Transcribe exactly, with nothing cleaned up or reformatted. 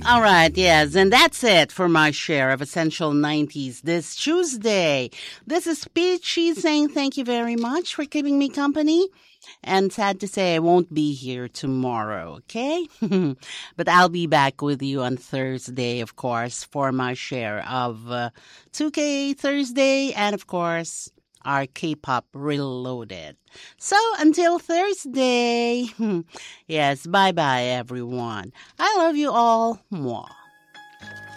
All right, yes, and that's it for my share of Essential nineties this Tuesday. This is Peachy saying thank you very much for keeping me company. And sad to say I won't be here tomorrow, okay? But I'll be back with you on Thursday, of course, for my share of uh, two K Thursday and, of course, our K-pop Reloaded. So until Thursday, yes, bye-bye, everyone. I love you all. Mwah.